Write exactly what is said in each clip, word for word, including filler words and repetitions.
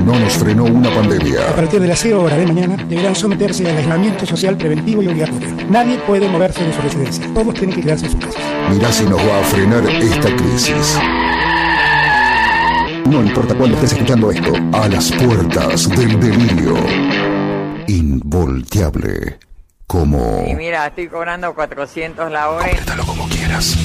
no nos frenó una pandemia. A partir de las cero horas de mañana deberán someterse al aislamiento social preventivo y obligatorio. Nadie puede moverse de su residencia. Todos tienen que quedarse en sus casas. Mirá si nos va a frenar esta crisis. No importa cuándo estés escuchando esto, a las puertas del delirio. Involteable. Como... Y mira, estoy cobrando cuatrocientos la hora. Complétalo como quieras.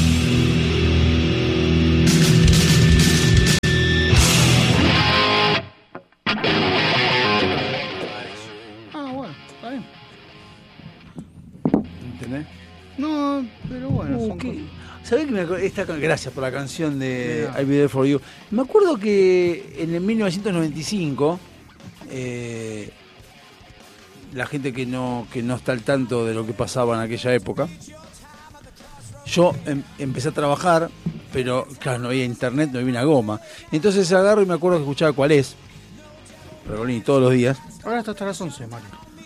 Ah, bueno, está bien. ¿Entendés? No, pero bueno, Uh, son ¿qué? cosas. ¿Sabés que me acuerdo? Esta, gracias por la canción de Yeah. I'll Be There For You. Me acuerdo que en el mil novecientos noventa y cinco, eh, la gente que no, que no está al tanto de lo que pasaba en aquella época, yo em, empecé a trabajar, pero claro, no había internet, no había una goma. Entonces agarro y me acuerdo que escuchaba Cuál es, Pergolini, todos los días. Ahora está hasta las once, Mario.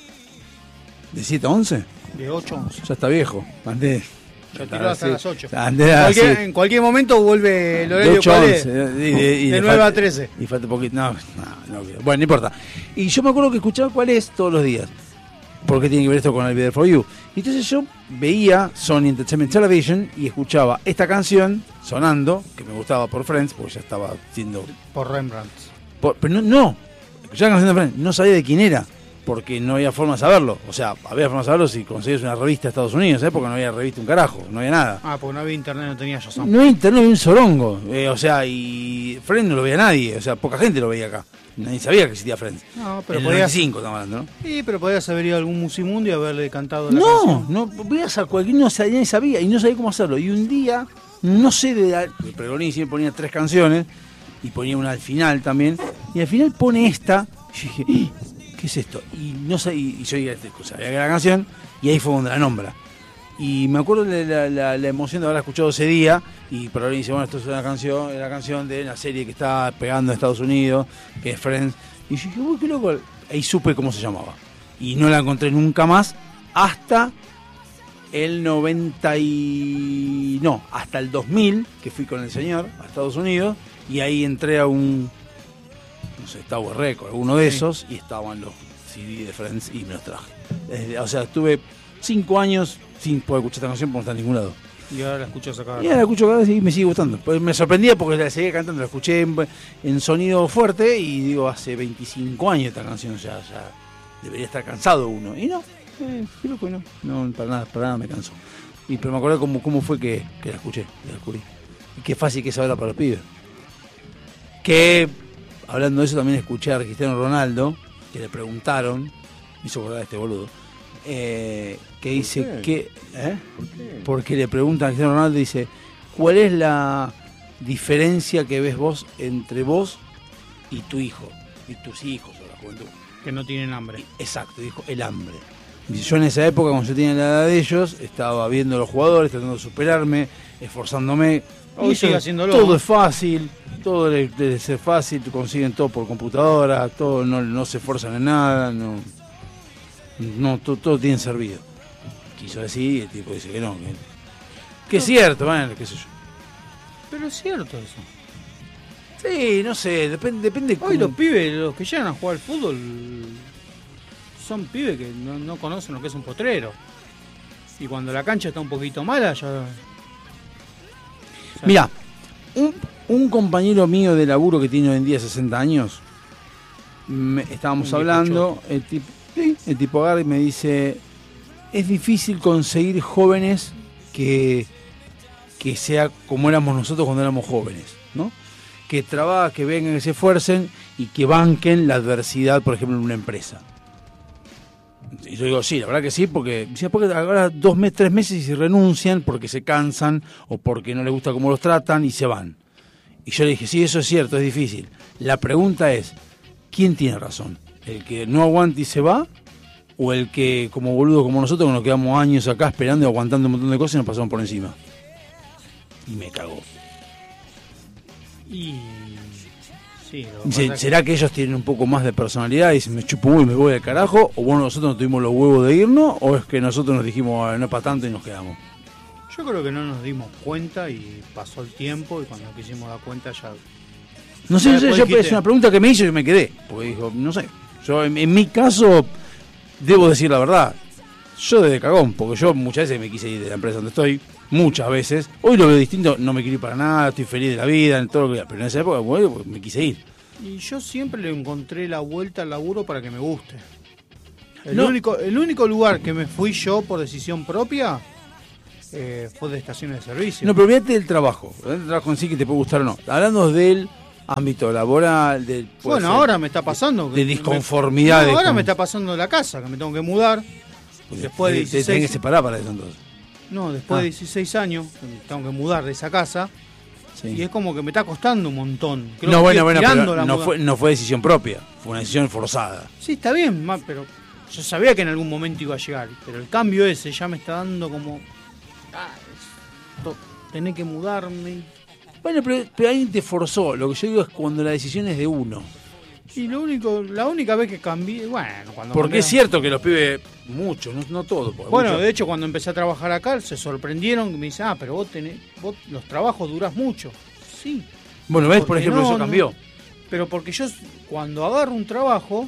¿De siete a once? De ocho a once. Ya está viejo. Andé. Ya tiró hasta sí. las ocho. Andé En así. cualquier, en cualquier momento vuelve el De horario ocho a cuál once, es. y de, y De le nueve falta- a trece. Y falta un poquito. No, no, no, bueno, no importa. Y yo me acuerdo que escuchaba Cuál es todos los días. Porque tiene que ver esto con el Be There For You. Y entonces yo veía Sony Entertainment Television y escuchaba esta canción sonando, que me gustaba por Friends, porque ya estaba siendo. Por Rembrandt. por- pero no, no. Escuchaba la canción de Friends, no sabía de quién era. Porque no había forma de saberlo. O sea, había forma de saberlo si conseguías una revista de Estados Unidos, ¿eh? Porque no había revista un carajo, no había nada. Ah, porque no había internet, no tenía Shazam. No había internet, no había un sorongo. Eh, o sea, y Friends no lo veía nadie. O sea, poca gente lo veía acá. Nadie sabía que existía Friends. No, pero en el podías, noventa y cinco estamos hablando, ¿no? sí, pero podías haber ido a algún musimundo y haberle cantado la No, canción. no, veías a cualquier, no sabía, nadie sabía y no sabía cómo hacerlo. Y un día, no sé, de la, el Pergolini siempre ponía tres canciones y ponía una al final también. Y al final pone esta. Y yo dije, "¡Ah! ¿Qué es esto?" Y no sé, y, y yo ya, sabía que era la canción y ahí fue donde la nombra. Y me acuerdo de la, la, la emoción de haberla escuchado ese día. Y Pergolini dice, bueno, esto es una canción, es la canción de la serie que está pegando en Estados Unidos, que es Friends. Y yo dije, uy, qué loco. Ahí supe cómo se llamaba. Y no la encontré nunca más hasta el noventa y... No, hasta el dos mil, que fui con el señor a Estados Unidos. Y ahí entré a un... No sé, Tower Record, alguno de esos. Y estaban los C D de Friends y me los traje. Desde- o sea, estuve cinco años sin poder escuchar esta canción porque no está en ningún lado. Y ahora la escuchas acá. Y ahora la escucho cada vez y me sigue gustando. Pues me sorprendía porque la seguía cantando, la escuché en, en sonido fuerte y digo, hace veinticinco años esta canción ya, ya debería estar cansado uno. Y no, eh, qué loco, no, no, para nada, para nada me cansó. Y pero me acuerdo cómo, cómo fue que, que la escuché, la descubrí. Y qué fácil que es saberla para los pibes. Que, hablando de eso, también escuché a Cristiano Ronaldo, que le preguntaron, me hizo acordar de este boludo, eh, que dice que... ¿eh? ¿Por qué? Porque le preguntan a Cristiano Ronaldo, dice, ¿cuál es la diferencia que ves vos entre vos y tu hijo? Y tus hijos o la juventud. Que no tienen hambre. Exacto, dijo, el hambre. Dice, yo en esa época, cuando yo tenía la edad de ellos, estaba viendo a los jugadores, tratando de superarme, esforzándome. Hoy Y sigue todo- haciéndolo. Todo es fácil, todo les, les es fácil, consiguen todo por computadora, todo no, no se esfuerzan en nada, no, no todo, todo tienen servido. Quiso decir y el tipo dice que no, que, que es cierto, bueno, qué sé yo. Pero es cierto eso. Sí, no sé, depende, depende Hoy cómo- los pibes, los que llegan a jugar al fútbol, son pibes que no, no conocen lo que es un potrero. Y cuando la cancha está un poquito mala, ya... o sea, Mirá, un, un compañero mío de laburo que tiene hoy en día sesenta años, me- estábamos Un hablando, el tipo, sí, el tipo agarra y me dice, es difícil conseguir jóvenes que, que sea como éramos nosotros cuando éramos jóvenes, ¿no? Que trabajen, que vengan, que se esfuercen y que banquen la adversidad, por ejemplo, en una empresa. Y yo digo, sí, la verdad que sí, porque, dice, porque ahora dos meses, tres meses y renuncian porque se cansan o porque no les gusta cómo los tratan y se van. Y yo le dije, sí, eso es cierto, es difícil. La pregunta es, ¿quién tiene razón? ¿El que no aguanta y se va? ¿O el que, como boludo como nosotros, que nos quedamos años acá esperando y aguantando un montón de cosas y nos pasamos por encima? Y me cagó. Y... Sí, lo que Dice, pasa es ¿será que ellos tienen un poco más de personalidad y se me chupo muy y me voy al carajo? ¿O bueno, nosotros no tuvimos los huevos de irnos? ¿O es que nosotros nos dijimos, "Ah, no es para tanto" y nos quedamos? que yo creo que no nos dimos cuenta y pasó el tiempo y cuando quisimos dar cuenta ya No sé, Después yo, dijiste- es una pregunta que me hizo y me quedé. Porque dijo, no sé. Yo, en, en mi caso, debo decir la verdad. Yo desde cagón, porque yo muchas veces me quise ir de la empresa donde estoy. Muchas veces. Hoy lo veo distinto, no me quiero ir para nada, estoy feliz de la vida, en todo lo que. Pero en esa época, bueno, me quise ir. Y yo siempre le encontré la vuelta al laburo para que me guste. El, No. único, el único lugar que me fui yo por decisión propia eh, fue de estaciones de servicio. No, pero fíjate del trabajo. El trabajo en sí que te puede gustar o no. Hablando del ámbito laboral, del. puede bueno, ser, ahora me está pasando. que de me- disconformidades No, ahora con- me está pasando la casa, que me tengo que mudar. Pues después de te- te tenés dieciséis que separar para eso entonces. No, después Ah. de dieciséis años, que me tengo que mudar de esa casa. Sí. Y es como que me está costando un montón. Creo No, que bueno, estoy bueno, tirando pero la no muda- fue, no fue decisión propia, fue una decisión forzada. Sí, está bien, ma, pero yo sabía que en algún momento iba a llegar. Pero el cambio ese ya me está dando como. Ah, esto, tener que mudarme. Bueno, pero, pero alguien te forzó. Lo que yo digo es cuando la decisión es de uno. Y lo único, la única vez que cambié, bueno, cuando Porque cambié- es cierto que los pibes, muchos, no, no todos. porque Bueno, muchos- de hecho, cuando empecé a trabajar acá, se sorprendieron que me dicen, ah, pero vos tenés, vos los trabajos durás mucho. Sí. bueno, ves, por porque ejemplo, no, eso no. cambió. Pero porque yo, cuando agarro un trabajo,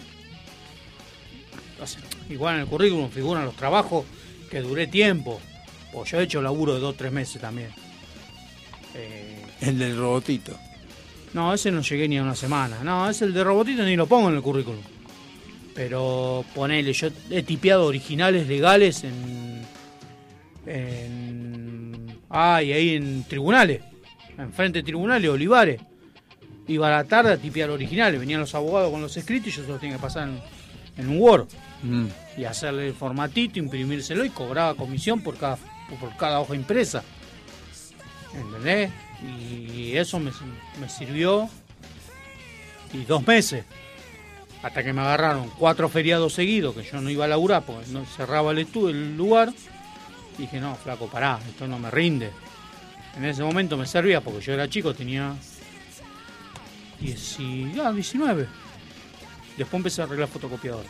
o sea, igual en el currículum figuran los trabajos que duré tiempo. Pues yo he hecho laburo de dos o tres meses también. Eh, El del robotito. no, ese no llegué ni a una semana. No, ese el de robotito ni lo pongo en el currículum. Pero ponele, yo he tipeado originales legales en. en ah, y ahí en tribunales. Enfrente de tribunales, Olivares. Iba a la tarde a tipear originales. Venían los abogados con los escritos y yo se los tenía que pasar en, en un Word. Mm. Y hacerle el formatito, imprimírselo y cobraba comisión por cada, por cada hoja impresa. ¿Entendés? Y eso me, me sirvió. Y dos meses. Hasta que me agarraron cuatro feriados seguidos, que yo no iba a laburar porque no cerraba el, estu- el lugar. Y dije, no, flaco, pará, esto no me rinde. En ese momento me servía porque yo era chico, tenía diez, ah, diecinueve. Después empecé a arreglar fotocopiadora.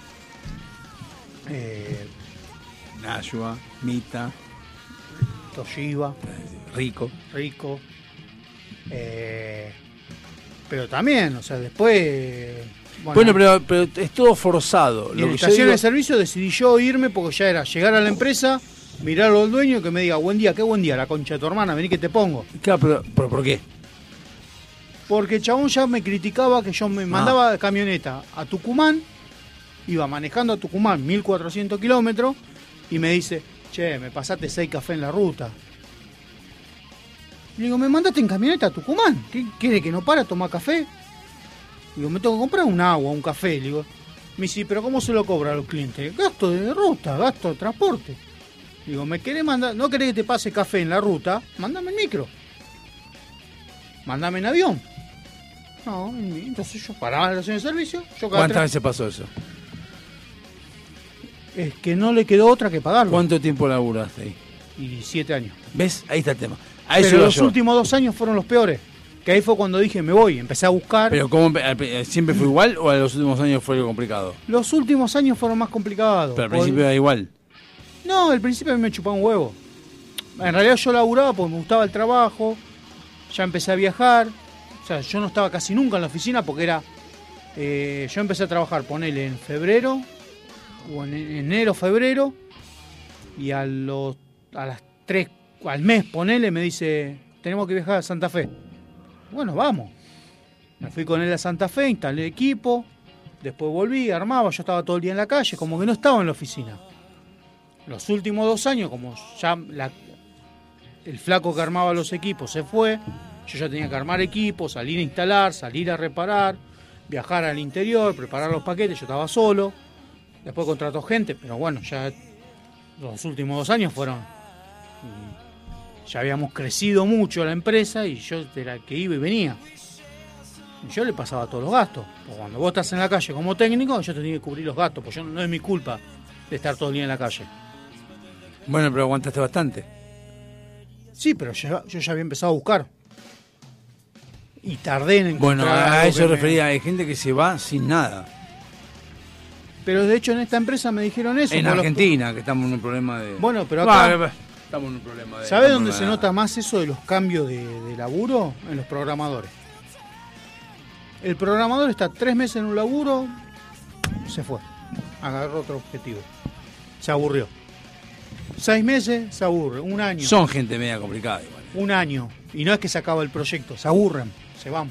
Eh, Nashua, Mita, Toshiba, Rico. Rico. Eh, pero también, o sea, después... Bueno, pero, pero es todo forzado. Y Lo en que yo estación digo- de servicio decidí yo irme porque ya era llegar a la empresa, mirarlo al dueño y que me diga, buen día, qué buen día, la concha de tu hermana, vení que te pongo. Claro, pero, pero ¿por qué? Porque el chabón ya me criticaba que yo me mandaba de camioneta a Tucumán, iba manejando a Tucumán mil cuatrocientos kilómetros y me dice, che, me pasaste seis cafés en la ruta. Le digo, me mandaste en camioneta a Tucumán, ¿qué quiere que no para a tomar café? Digo, me tengo que comprar un agua, un café. Le digo, me dice, pero ¿cómo se lo cobra a los clientes? Gasto de ruta, gasto de transporte. Digo, ¿me querés mandar? ¿No querés que te pase café en la ruta? Mándame en micro. Mándame en avión. No, entonces yo paraba en la estación de servicio. Yo cada ¿Cuántas tres- veces pasó eso? Es que no le quedó otra que pagarlo. ¿Cuánto tiempo laburaste ahí? Y siete años. ¿Ves? Ahí está el tema. A eso Pero iba los yo. últimos dos años fueron los peores. Que ahí fue cuando dije, me voy. Empecé a buscar. Pero ¿cómo, empe- al pri- ¿siempre fue igual o a los últimos años fue algo complicado? Los últimos años fueron más complicados. Pero al Por- principio era igual. No, al principio me chupaba un huevo. En realidad yo laburaba porque me gustaba el trabajo. Ya empecé a viajar. O sea, yo no estaba casi nunca en la oficina porque era... eh, yo empecé a trabajar, ponele, en febrero. O en enero, febrero. Y a los a las tres, al mes, ponele, me dice, tenemos que viajar a Santa Fe. Bueno, vamos. Me fui con él a Santa Fe, instalé equipo. Después volví, armaba, yo estaba todo el día en la calle, como que no estaba en la oficina. Los últimos dos años, como ya la, el flaco que armaba los equipos se fue, yo ya tenía que armar equipos, salir a instalar, salir a reparar, viajar al interior, preparar los paquetes, yo estaba solo. Después contrató gente, pero bueno, ya los últimos dos años fueron... Ya habíamos crecido mucho la empresa y yo era el que iba y venía. Y yo le pasaba todos los gastos. Porque cuando vos estás en la calle como técnico, yo te tenía que cubrir los gastos, porque yo, no es mi culpa de estar todo el día en la calle. Bueno, pero aguantaste bastante. Sí, pero ya- yo ya había empezado a buscar. Y tardé en encontrar... Bueno, a algo eso que me- refería. Hay gente que se va sin nada. Pero de hecho en esta empresa me dijeron eso. En por los- Argentina, que estamos en un problema de... Bueno, pero acá- Bueno, estamos en un problema de... ¿Sabés dónde se de- nota más eso de los cambios de, de laburo? En los programadores. El programador está tres meses en un laburo, se fue, agarró otro objetivo, se aburrió. Seis meses, se aburre, un año. Son gente media complicada igual. Un año, y no es que se acaba el proyecto, se aburren, se van.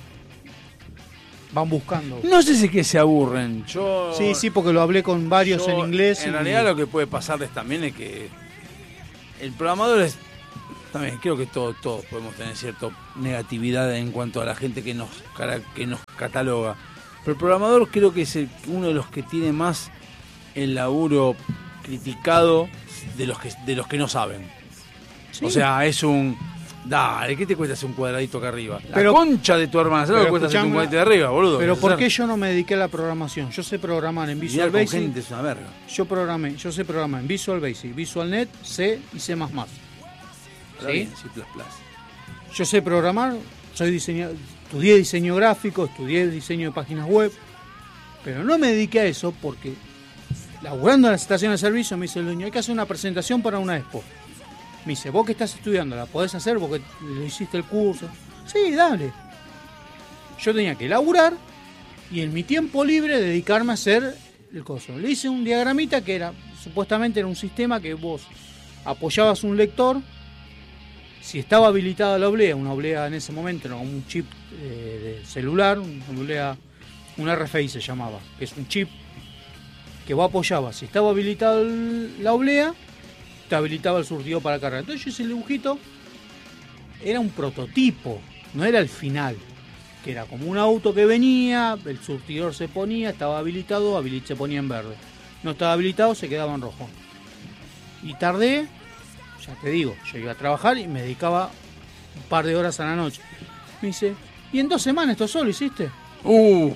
Van buscando. No sé si es que se aburren. Yo, Sí, sí, porque lo hablé con varios yo, en inglés. En y- realidad lo que puede pasarles también es que el programador es... También creo que todos todos podemos tener cierta negatividad en cuanto a la gente que nos cara- que nos cataloga. Pero el programador creo que es el- uno de los que tiene más el laburo criticado de los que de los que no saben. Sí. O sea, es un... Dale, ¿qué te cuesta hacer un cuadradito acá arriba? La Pero- concha de tu hermana, ¿sabes lo que cuesta hacer un escuchame, cuadradito de arriba, boludo? Pero ¿por Hacer- qué yo no me dediqué a la programación? Yo sé programar en Visual Lidiar con Basic. gente es una verga. Yo programé, yo sé programar en Visual Basic, Visual Net, C y C++. Está ¿Sí? bien, C plus plus. Yo sé programar, soy diseñador, estudié diseño gráfico, estudié diseño de páginas web, pero no me dediqué a eso porque laburando en la estación de servicio me dice el dueño, hay que hacer una presentación para una expo. Me dice, vos que estás estudiando, ¿la podés hacer porque le hiciste el curso? Sí, dale. Yo tenía que laburar y en mi tiempo libre dedicarme a hacer el coso. Le hice un diagramita que era, supuestamente era un sistema que vos apoyabas un lector. Si estaba habilitada la oblea, una oblea en ese momento era como un chip eh, de celular, una oblea, un R F I se llamaba, que es un chip que vos apoyabas. Si estaba habilitada el- la oblea, te habilitaba el surtidor para cargar. Entonces yo hice el dibujito, era un prototipo, no era el final, que era como un auto que venía, el surtidor se ponía, estaba habilitado, habili- se ponía en verde. No estaba habilitado, se quedaba en rojo. Y tardé, ya te digo, yo iba a trabajar y me dedicaba un par de horas a la noche. Me dice, ¿y en dos semanas esto solo hiciste? Uh,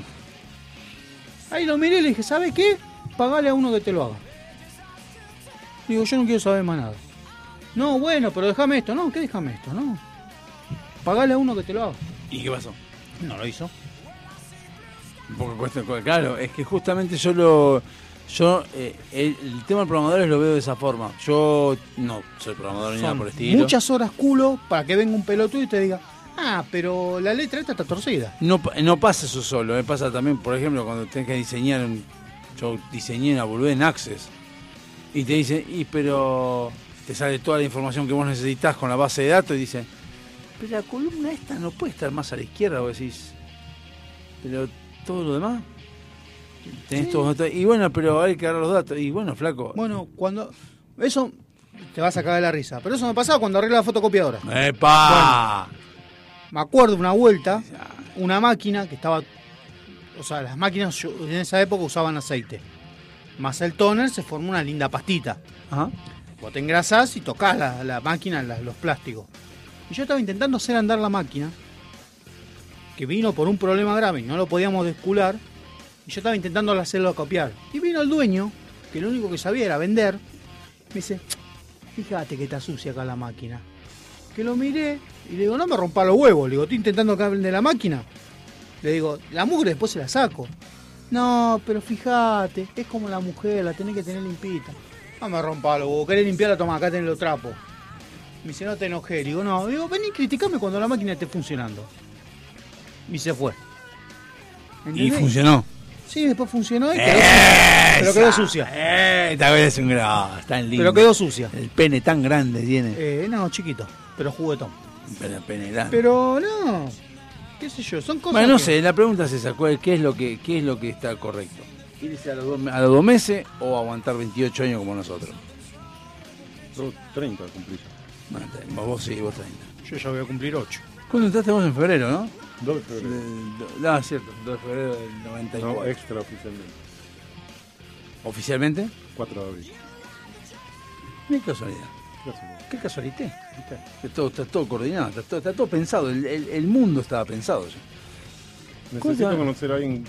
Ahí lo miré y le dije, ¿sabes qué? Pagale a uno que te lo haga. Digo, yo no quiero saber más nada. No, bueno, pero déjame esto. No, ¿qué déjame esto? No. Pagale a uno que te lo haga. ¿y qué pasó? No lo hizo. Un poco cuesta, claro, es que justamente yo lo... Yo, eh, el, el tema del programador lo veo de esa forma. Yo no soy programador ni nada Son por el estilo. muchas horas culo para que venga un pelotudo y te diga, ah, pero la letra esta está torcida. No, pa- no pasa eso solo, me pasa también, por ejemplo, cuando tenés que diseñar, un- yo diseñé una boludez en Access y te dice, y pero te sale toda la información que vos necesitas con la base de datos y dice, pero la columna esta no puede estar más a la izquierda, vos decís, pero todo lo demás, tenés Sí. todos los datos, y bueno, pero hay que agarrar los datos, y bueno, flaco, Bueno, cuando... Eso te vas a cagar de la risa. Pero eso me pasaba cuando arreglé la fotocopiadora. ¡epa! Me acuerdo una vuelta, una máquina que estaba... O sea, las máquinas yo- en esa época usaban aceite. Más el toner se formó una linda pastita. Ajá. Vos te engrasás y tocás la, la máquina, la- los plásticos. Y yo estaba intentando hacer andar la máquina, que vino por un problema grave y no lo podíamos descular. Y yo estaba intentando hacerlo copiar. Y vino el dueño, que lo único que sabía era vender. Me dice, fíjate que está sucia acá la máquina. Que lo miré y le digo, no me rompa los huevos. Le digo, estoy intentando que hable de la máquina. Le digo, la mugre después se la saco. No, pero fíjate, es como la mujer, la tenés que tener limpita. No me rompa los huevos, querés limpiarla, toma, acá tenés los trapos. Me dice, no te enojé. Le digo, no, digo, vení, criticame cuando la máquina esté funcionando. Y se fue. Y ¿Entendés? funcionó. Sí, después funcionó y quedó sucia. Pero quedó sucia. Eh, esta vez es un grado, tan lindo. Pero quedó sucia. El pene tan grande tiene. Eh, no, chiquito, pero juguetón. Pero el pene grande. Pero no, qué sé yo, son cosas Bueno, no que- sé, la pregunta es esa, ¿cuál- ¿qué es lo que qué es lo que está correcto? ¿Irse a los, dos, a los dos meses o aguantar veintiocho años como nosotros? Yo treinta cumplí. Bueno, te- vos, vos sí, vos treinta. Yo ya voy a cumplir ocho. ¿Cuándo entraste vos en febrero, no? dos de febrero. Del- No, es cierto, dos de febrero del noventa y cuatro. No, extra oficialmente. ¿Oficialmente? cuatro de abril. Qué casualidad. Gracias. Qué casualidad. ¿Viste? Que todo, está todo coordinado, está todo, está todo pensado. El, el- el mundo estaba pensado ya. Necesito Cosa- conocer a alguien.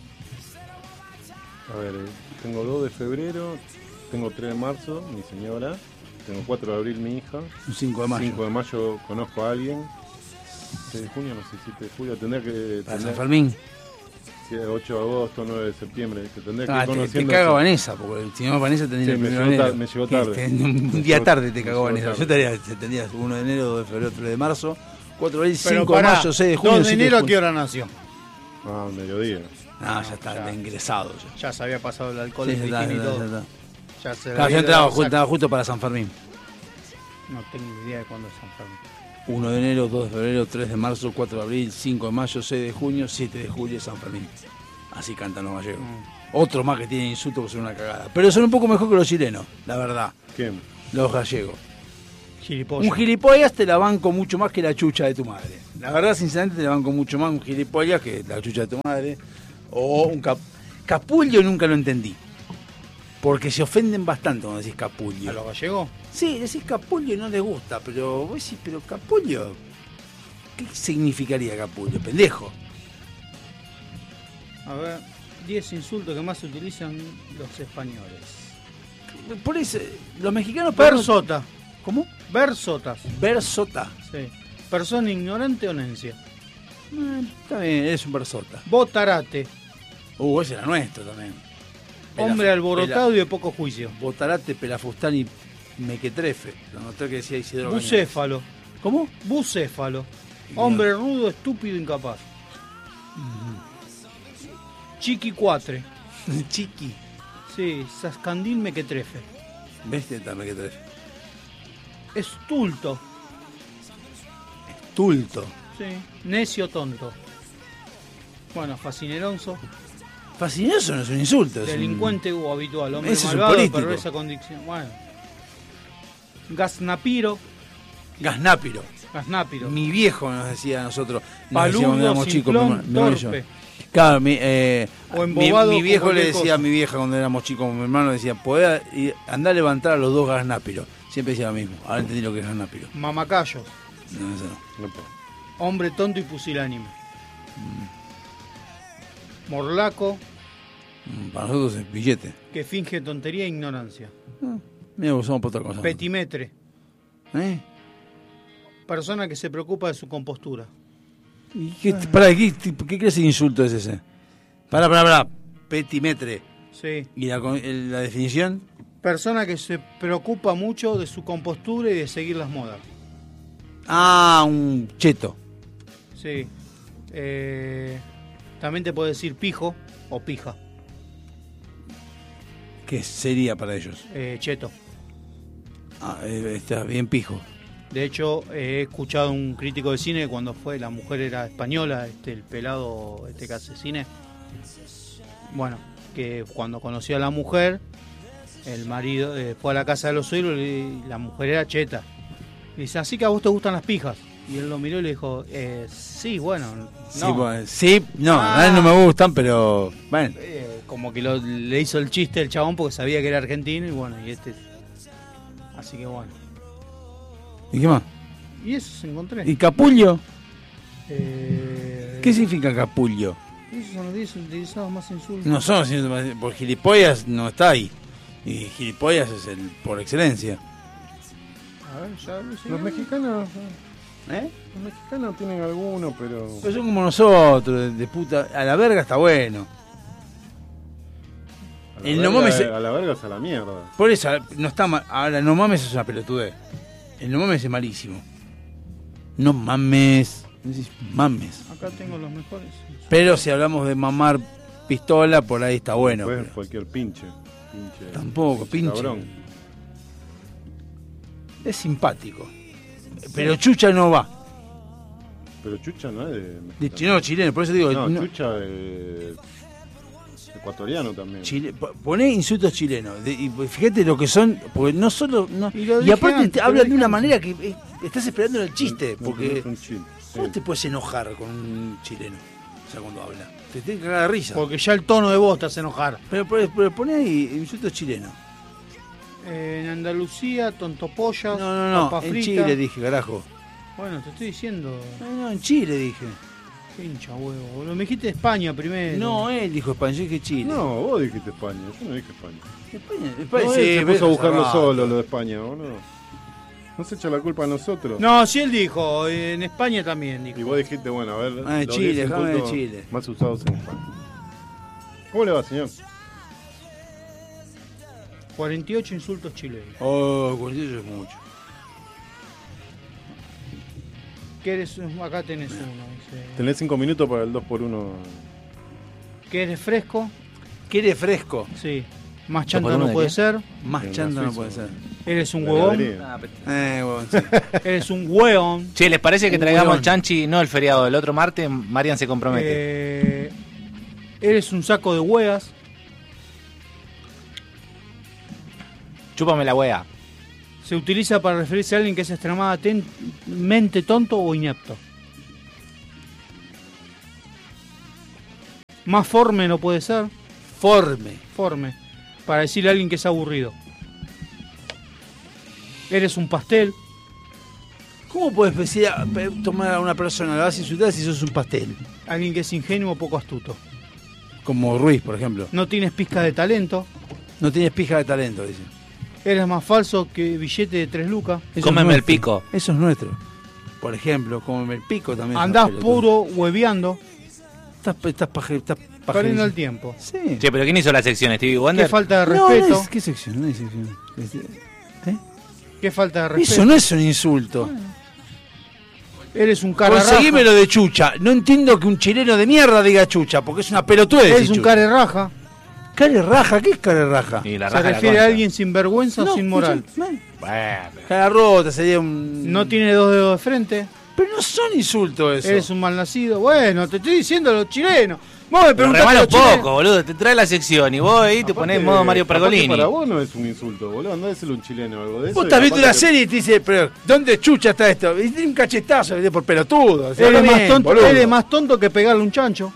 A ver, eh, tengo dos de febrero, tengo tres de marzo, mi señora, tengo cuatro de abril, mi hija, Un cinco de mayo. cinco de mayo conozco a alguien, seis de junio, no sé, siete de julio, tendría que. Para San Tendría, Fermín. sí, ocho de agosto, nueve de septiembre, que tendría que Ah, ir te, te conociendo. caga eso. Vanessa, porque si no Vanessa tendría Sí, el me primero llegó de enero. tar- me llegó Que tarde. este, Un, Me día llegó- tarde te me cagó llegó Vanessa. tarde. Yo tendría, tendría uno de enero, dos de febrero, tres de marzo, cuatro de abril, Pero cinco de pará, mayo, seis de junio, dos de siete enero, ¿a junio. qué hora nació? Ah, al mediodía. Ah, ya está, ya. ingresado. Ya. Ya se había pasado el alcohol Sí, de ya está, y ya todo. está. Ya se le Claro, había yo entraba, dado ju- saco. entraba justo para San Fermín. No tengo idea de cuándo es San Fermín. uno de enero, dos de febrero, tres de marzo, cuatro de abril, cinco de mayo, seis de junio, siete de julio, San Fermín. Así cantan los gallegos. Mm. Otro más que tienen insultos que son una cagada. Pero son un poco mejor que los chilenos, la verdad. ¿Quién? Los gallegos. Gilipollas. Un gilipollas te la banco mucho más que la chucha de tu madre. La verdad, sinceramente, te la banco mucho más un gilipollas que la chucha de tu madre. O un cap capullo nunca lo entendí. Porque se ofenden bastante cuando decís capullo. ¿A los gallegos? Sí, decís capullo y no les gusta, pero vos decís, pero capullo, ¿qué significaría capullo? Pendejo. A ver, diez insultos que más se utilizan los españoles. Por eso, los mexicanos... Persota. ¿Cómo? Versotas. Versota. Sí. Persona ignorante o nencia. Eh, está bien, es un versota. Botarate. Uh, ese era nuestro también. Hombre Pelaf- alborotado y de poco juicio. Pela- Botarate, pelafustán y mequetrefe. Lo noté que decía Isidro Cañas. Bucéfalo. ¿Cómo? Bucéfalo. Hombre rudo, estúpido, incapaz. Chiqui cuatre. Chiqui. Sí, Sascandil mequetrefe. ¿Viste? Está mequetrefe. Estulto. Tulto. Sí. Necio tonto. Bueno, fascineronzo. Fascinoso no es un insulto. Es un- Delincuente o habitual. Hombre Ese es un malvado, político. perversa condición. Bueno. Gaznapiro. Gaznápiro. Gaznapiro. Mi viejo nos decía a nosotros. Nos Paludo, decía cuando éramos chicos. mi simplón, hermano- mi hermano y yo. torpe. Claro, mi, eh, O mi, embobado mi con viejo le cualquier decía cosa. a mi vieja cuando éramos chicos, mi hermano decía, podés ir- andá a levantar a los dos gaznápiros. Siempre decía lo mismo. Ahora entendí lo que es gaznápiro. Mamacayos. No, eso no. Opa. Hombre tonto y pusilánime. Morlaco, Mm, Para nosotros es billete. que finge tontería e ignorancia. Mira, usamos por otra cosa. Petimetre, ¿Eh? persona que se preocupa de su compostura. ¿Y qué, pará, ¿qué, qué clase de insulto es ese? Pará, pará, pará. Petimetre. Sí. ¿Y la, con- el- la definición? Persona que se preocupa mucho de su compostura y de seguir las modas. Ah, un cheto. Sí. Eh, también te puede decir pijo o pija. ¿Qué sería para ellos? Eh, cheto. Ah, eh, está bien pijo. De hecho, eh, he escuchado un crítico de cine cuando fue, la mujer era española, este, el pelado este que hace cine. Bueno, que cuando conoció a la mujer, el marido eh, fue a la casa de los suegros y la mujer era cheta. Y dice, así que a vos te gustan las pijas. Y él lo miró y le dijo, eh, sí, bueno, no. Sí, pues, sí, no, Ah. a mí no me gustan, pero bueno. Eh, como que lo- le hizo el chiste el chabón porque sabía que era argentino y bueno, y este... Así que bueno. ¿Y qué más? Y eso se encontré. ¿Y capullo? Eh, ¿Qué significa capullo? Esos son los diez utilizados más insultos. No son, sino- por gilipollas no está ahí. Y gilipollas es el por excelencia. A ver, ya lo sé. Los mexicanos, ¿Eh? los mexicanos tienen alguno, pero Pero son como nosotros, de, de puta. A la verga está bueno. a la, el verga, no mames se- a la verga es a la mierda. Por eso, no está mal. Ahora, no mames es una pelotudez. El no mames es malísimo. No mames. Decís, mames. Acá tengo los mejores. Pero si hablamos de mamar pistola, por ahí está bueno. Después pero cualquier pinche, pinche tampoco, pinche. cabrón. Es simpático. Pero chucha no va. Pero Chucha no es de De mexicano. chino chileno, por eso digo. No, no- Chucha es ecuatoriano también. Chile, po- poné insultos chilenos. De- y fíjate lo que son, porque no solo. No, Y y, lo dije aparte antes, te lo hablan de dije una antes. manera que eh, estás esperando el chiste. No, Porque. no es un chile. ¿Cómo Sí. te puedes enojar con un chileno? O sea, cuando habla. Te tiene que cagar de risa. Porque ya el tono de voz te hace enojar. Pero, pero, pero poné ahí insultos chilenos. Eh, en Andalucía, tontopollas, No, no, no. papa En frita. Chile dije, carajo. Bueno, te estoy diciendo. No, no, en Chile dije. Pincha huevo. Lo me dijiste España primero. No, él dijo España, yo dije Chile. No, vos dijiste España, yo no dije España. España, España No, sí, él se pero puso a buscarlo cerrado. solo, lo de España, boludo. No se echa la culpa a nosotros. No, sí él dijo. En España también dijo. Y vos dijiste, bueno, a ver. Ah, de los Chile, diez déjame de insultos Chile. Más usados en España. ¿Cómo le va, señor? cuarenta y ocho insultos chilenos. Oh, cuarenta y ocho es mucho. ¿Qué eres? Acá tenés uno. Dice. Tenés cinco minutos para el dos por uno Que eres fresco. ¿Quiere fresco? Sí. Más chanta no puede ser. Más chanta no puede ser. Eres un huevón. Eh, huevón, sí. Eres un hueón. Che, ¿les parece que Un traigamos hueón. el chanchi, no el feriado, el otro martes? Marian se compromete. Eh, eres un saco de hueas. Chúpame la wea. Se utiliza para referirse a alguien que es extremadamente tonto o inepto. Más forme no puede ser. Forme. Forme. Para decirle a alguien que es aburrido. Eres un pastel. ¿Cómo puedes decir a- pe- tomar a una persona, la vas a insultar si sos un pastel? Alguien que es ingenuo o poco astuto. Como Ruiz, por ejemplo. No tienes pizca de talento. No tienes pija de talento, dice. Eres más falso que billete de tres lucas. Eso Cómeme es el nuestro. pico. Eso es nuestro. Por ejemplo, cómeme el pico también. Andás es una pelotuda. puro hueveando. Estás, estás, paje, estás Perdiendo pajerísimo. el tiempo. Sí. Che, pero ¿quién hizo la sección? ¿Stevie Qué Wonder? falta de No, respeto. no es- ¿qué sección? No hay sección. ¿Eh? Qué falta de respeto. Eso no es un insulto. Eres un cara Conseguime raja. lo de chucha. No entiendo que un chileno de mierda diga chucha, porque es una pelotuda Eres decir un chucha. care raja. Care raja, ¿qué es care raja? Y la Se raja de la refiere a concha. alguien sin vergüenza o No, sin moral. escucha, eh, Bueno, Cara rota sería un. No tiene dos dedos de frente. Pero no son insultos eso. Eres un malnacido. Bueno, te estoy diciendo a los chilenos. Vos me pero preguntaste a remalo los chilenos. poco, boludo. Te trae la sección y vos ahí te ponés en modo Mario Pergolini. Para vos no es un insulto, boludo. Andá a decirle a un chileno o algo de eso. Vos y estás viendo capaz una que- serie y te dice, pero ¿dónde chucha está esto? Y tiene un cachetazo ¿viste? Por pelotudo. O sea, Eres está más, bien, tonto, boludo. eres más tonto que pegarle un chancho.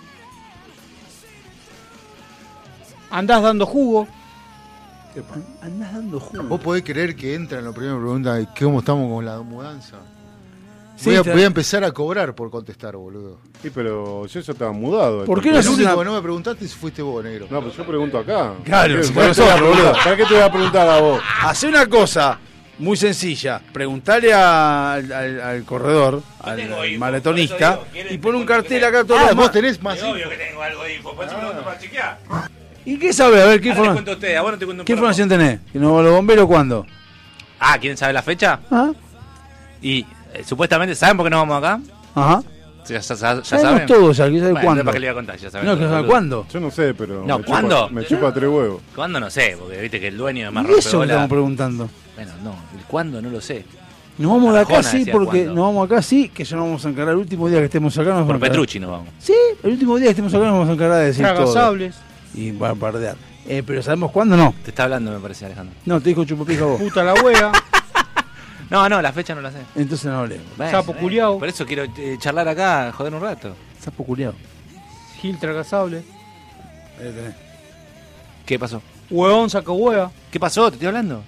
Andás dando jugo. Andás dando jugo. ¿Vos podés creer que entra en la primera pregunta de cómo estamos con la mudanza? Sí, Voy a, está- voy a empezar a cobrar por contestar, boludo. Sí, pero yo ya estaba mudado. ¿Por qué El no entonces- haces único una- que no me preguntaste si fuiste vos, negro. No, pues yo pregunto acá. Claro, ¿Para si qué- para qué te voy a nosotros, preguntar? boludo. ¿Para qué te voy a preguntar a vos? Hace una cosa muy sencilla. Preguntale a- al, al- al corredor, al, tengo al info, maratonista, por eso digo, ¿quieren- y pone un tengo cartel info? acá todo Ah, lo vos demás. tenés más. Es obvio que tengo algo de info, por eso pregunto para chequear. ¿Y qué sabe? A ver, ¿qué, Ahora les informa- cuento a ustedes, a vos no te cuento un ¿qué poco. información tenés? ¿Que no los bomberos cuándo? Ah, ¿quieren saber la fecha? ¿Ah? Y eh, supuestamente, ¿saben por qué nos vamos acá? Ajá. Ya, ya- ya- ya Sabemos saben. todo ya, ¿qué sabe Bueno, cuándo? ¿para qué le voy a contar? Ya saben No, todo, que sabe boludo. cuándo. Yo no sé, pero. No, me ¿cuándo? Chupa, me chupa tres huevos. ¿Cuándo? No sé, porque viste que el dueño de Y Marrón eso que estamos preguntando. Bueno, no, el cuándo no lo sé. Nos vamos de acá Arjona sí, decía porque cuándo. nos vamos acá sí, que ya nos vamos a encargar el último día que estemos acá. Nos vamos Por a encargar. Petrucci nos vamos. Sí, el último día que estemos acá nos vamos a encargar de decir todo. Tragasables. Y bombardear. Eh, pero ¿sabemos cuándo no? Te está hablando, me parece, Alejandro. No, te dijo chupapija vos. Puta la wea. No, no, la fecha no la sé. Entonces no hablemos. Bueno, Sapo eh, culiao. Por eso quiero eh, charlar acá, joder un rato. Sapo culiao. Gil tragasable. Ahí tenés. ¿Qué pasó? Huevón saco hueá. ¿Qué pasó? ¿Te estoy hablando?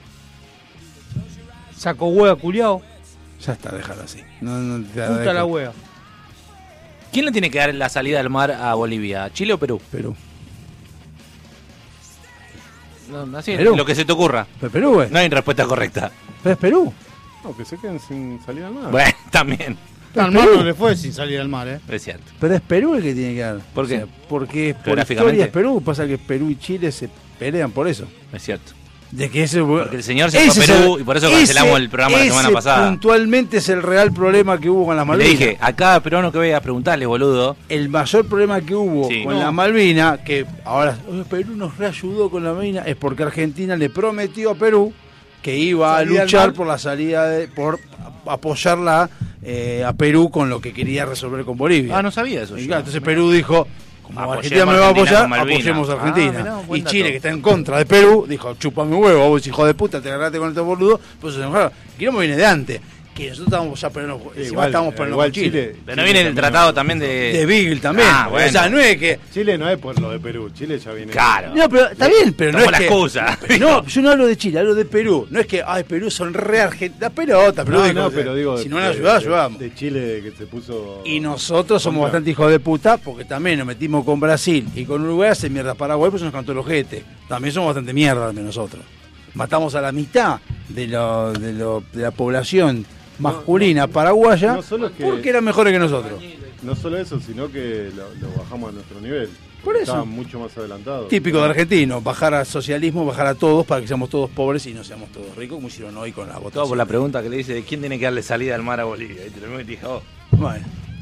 Saco hueá culiao. Ya está, déjalo así. No, no, te Puta la wea. ¿Quién le tiene que dar la salida al mar a Bolivia? ¿Chile o Perú? Perú. No, así, Perú. lo que se te ocurra. Pero Perú, güey. No hay respuesta correcta. Pero es Perú. No, que se queden sin salir al mar. Bueno, también. Al mar no le fue sin salir al mar, eh. Es cierto. Pero es Perú el que tiene que dar. ¿Por qué? O sea, porque por Geográficamente. historia es Perú. Pasa que Perú y Chile se pelean por eso. Es cierto. De que ese, Porque el señor se fue a ese es Perú y por eso cancelamos el programa la semana ese pasada. puntualmente es el real problema que hubo con las Le Malvinas. dije, a cada peruano que vaya a preguntarle, boludo. El mayor problema que hubo Sí. con No. la Malvina, que ahora "Oye, Perú nos reayudó con la Malvina, es porque Argentina le prometió a Perú que iba a Salida al luchar mar. por la salida, de, por apoyarla eh, a Perú con lo que quería resolver con Bolivia. Ah, no sabía eso. Y yo. claro, entonces Perú dijo, como Apoyemos Argentina me va a a Argentina apoyar, con Malvinas. apoyemos a Ah, Argentina. mirá, buen y dato. Chile, que está en contra de Perú, dijo, chúpame un huevo, vos hijo de puta, te agarraste con estos boludos, pues se enojaron. Quilombo viene de antes, que nosotros estábamos ya peleando, encima Igual, estábamos peleando igual con Chile. Chile. Pero no viene el tratado también de. De Beagle también. Ah, bueno. O sea, no es que... Chile no es por lo de Perú. Chile ya viene. Claro. No, pero está bien, pero no Tomó es la que... excusa. No, yo no hablo de Chile, hablo de Perú. No es que, ay, Perú son re argentinos. La pelota, Perú. No, dijo, no, o sea, pero digo. si de- no nos de- ayudás, de- ayudamos. De Chile que se puso. Y nosotros somos contra. bastante hijos de puta porque también nos metimos con Brasil y con Uruguay hace mierda Paraguay, pues nos cantó el ojete. También somos bastante mierda también nosotros. Matamos a la mitad de, lo, de, lo, de la población masculina paraguaya no solo es que- porque eran mejores que nosotros. No solo eso, sino que lo, lo bajamos a nuestro nivel. Por eso. Estaban mucho más adelantados. Típico de argentino, bajar al socialismo, bajar a todos para que seamos todos pobres y no seamos todos ricos, como hicieron hoy con la votación. Todo por la pregunta que le dice de quién tiene que darle salida al mar a Bolivia. Y te lo mismo que te dije, oh, Bueno,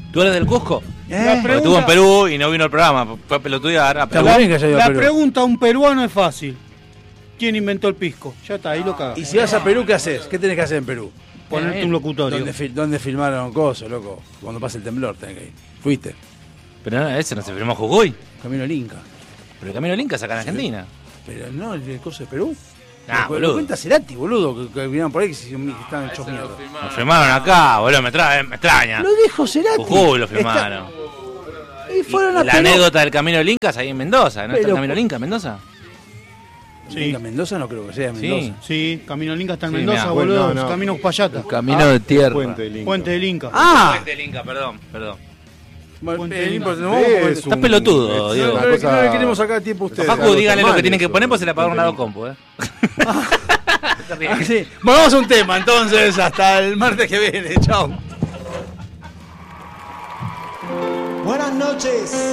¿Tú eres del Cusco? ¿Eh? Porque estuvo en Perú y no vino al programa. Fue a pelotudear a Perú. Está bien que haya ido a La Perú. pregunta a un peruano es fácil. ¿Quién inventó el pisco? Ya está, ahí lo cagas. Y si vas a Perú, ¿qué haces? ¿Qué tenés que hacer en Perú? Ponerte un locutorio. ¿Dónde, fi- dónde filmaron cosas, loco? Cuando pasa el temblor tenés que ir. Fuiste. Pero no, ese no se firmó Jujuy. Camino al Inca. Pero el Camino al Inca es acá en Argentina. Pero no, el, el coso de Perú. Ah, lo, boludo. lo cuenta Cerati, boludo, que, que vinieron por ahí que, se, que estaban hechos mierda. Lo firmaron acá, boludo, me, trae, me extraña. Lo dijo Cerati. Jujuy lo firmaron. Está- Y fueron a La Perú. anécdota del Camino del Inca es ahí en Mendoza, ¿no? ¿Está Pero- el Camino del Inca en Mendoza? Sí. Inca, Mendoza no creo que sea Mendoza. Sí. Sí, Camino del Inca está en Sí, Mendoza, mirá. boludo. Bueno, no, no. Camino Uspallata. Camino de tierra. Puente del Inca. Puente del Inca. Ah, Puente del Inca, perdón, perdón. bueno, Puente eh, del no Inca. importa, no vamos a poner- Es Está un- pelotudo, es Diego. una no, le- cosa- no le queremos sacar tiempo a ustedes. Facu, algo díganle lo mal que tienen que eso, poner, pues se la pagaron Puente una del compu, ¿eh? Ah, sí. Bueno, vamos a un tema entonces. Hasta el martes que viene. Chao. Buenas noches.